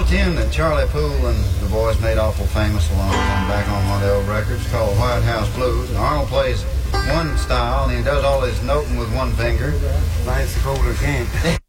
tune that Charlie Poole and the boys made awful famous a long time back on one of the old records called White House Blues. And Arnold plays one style, and he does all his noting with one finger. Nice colder game.